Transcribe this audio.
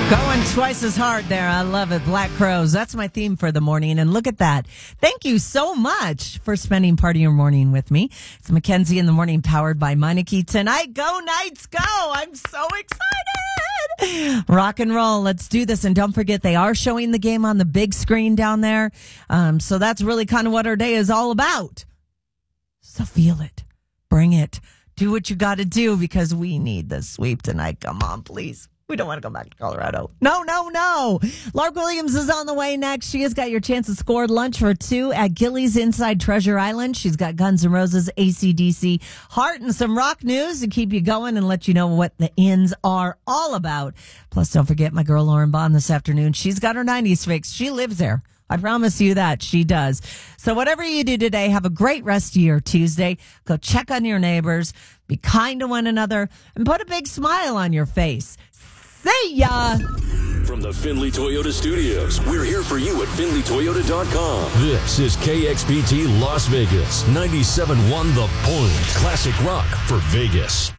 Going twice as hard there. I love it. Black Crows. That's my theme for the morning. And look at that. Thank you so much for spending part of your morning with me. It's Mackenzie in the Morning, powered by Meineke. Tonight, go Knights, go. I'm so excited. Rock and roll. Let's do this. And don't forget, they are showing the game on the big screen down there. So that's really kind of what our day is all about. So feel it. Bring it. Do what you got to do, because we need the sweep tonight. Come on, please. We don't want to go back to Colorado. No. Lark Williams is on the way next. She has got your chance to score lunch for two at Gillies inside Treasure Island. She's got Guns N' Roses, AC/DC, Heart, and some rock news to keep you going and let you know what the ins are all about. Plus, don't forget my girl Lauren Bond this afternoon. She's got her 90s fix. She lives there. I promise you that she does. So whatever you do today, have a great rest of your Tuesday. Go check on your neighbors. Be kind to one another and put a big smile on your face. See ya! From the Findlay Toyota Studios, we're here for you at FindlayToyota.com. This is KXPT Las Vegas, 97.1 The Point. Classic rock for Vegas.